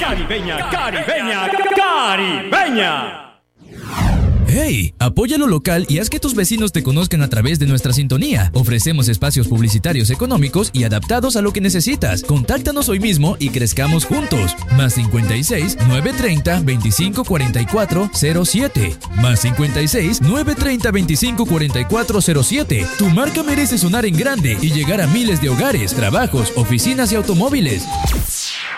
Caribeña, caribeña, caribeña. ¡Hey! Apoya lo local y haz que tus vecinos te conozcan a través de nuestra sintonía. Ofrecemos espacios publicitarios económicos y adaptados a lo que necesitas. Contáctanos hoy mismo y crezcamos juntos. Más 56 930 25 44 07. Más 56 930 25 44 07. Tu marca merece sonar en grande y llegar a miles de hogares, trabajos, oficinas y automóviles.